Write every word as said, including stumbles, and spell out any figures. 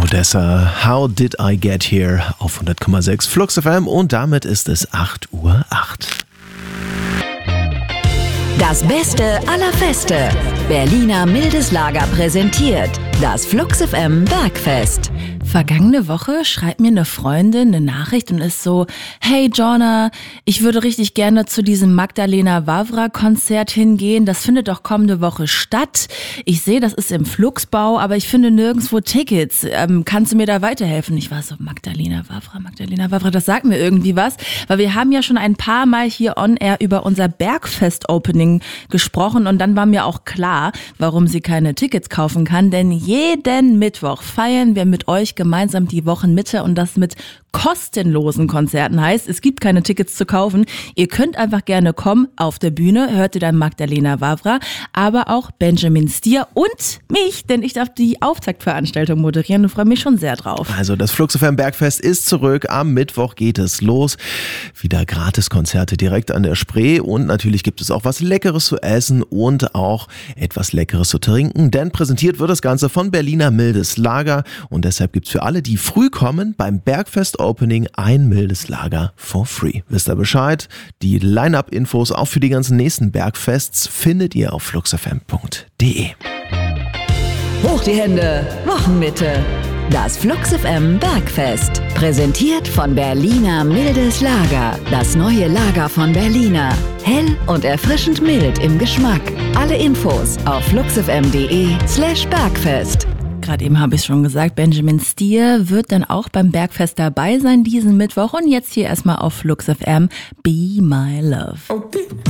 Odessa, How Did I Get Here auf hundert Komma sechs Flux F M und damit ist es acht Uhr acht. Das Beste aller Feste. Berliner Mildeslager präsentiert das Flux F M Bergfest. Vergangene Woche schreibt mir eine Freundin eine Nachricht und ist so: Hey Jonna, ich würde richtig gerne zu diesem Magdalena Vavra-Konzert hingehen. Das findet doch kommende Woche statt. Ich sehe, das ist im Fluxbau, aber ich finde nirgendwo Tickets. Ähm, kannst du mir da weiterhelfen? Ich war so, Magdalena Vavra, Magdalena Vavra, das sagt mir irgendwie was. Weil wir haben ja schon ein paar Mal hier on air über unser Bergfest-Opening gesprochen und dann war mir auch klar, warum sie keine Tickets kaufen kann. Denn jeden Mittwoch feiern wir mit euch gemeinsam die Wochenmitte und das mit kostenlosen Konzerten heißt, es gibt keine Tickets zu kaufen. Ihr könnt einfach gerne kommen. Auf der Bühne hört ihr dann Magdalena Vavra, aber auch Benjamin Stier und mich, denn ich darf die Auftaktveranstaltung moderieren und freue mich schon sehr drauf. Also das Flux F M Bergfest ist zurück. Am Mittwoch geht es los. Wieder Gratiskonzerte direkt an der Spree und natürlich gibt es auch was Leckeres zu essen und auch etwas Leckeres zu trinken, denn präsentiert wird das Ganze von Berliner Mildeslager und deshalb gibt es für alle, die früh kommen, beim Bergfest Opening ein mildes Lager for free. Wisst ihr Bescheid? Die Line-Up-Infos auch für die ganzen nächsten Bergfests findet ihr auf flux f m punkt d e. Hoch die Hände, Wochenmitte. Das Flux F M Bergfest. Präsentiert von Berliner Mildeslager. Das neue Lager von Berliner. Hell und erfrischend mild im Geschmack. Alle Infos auf fluxfm.de slash Bergfest. Gerade eben habe ich schon gesagt, Benjamin Stier wird dann auch beim Bergfest dabei sein diesen Mittwoch. Und jetzt hier erstmal auf Flux F M, Be My Love. Okay.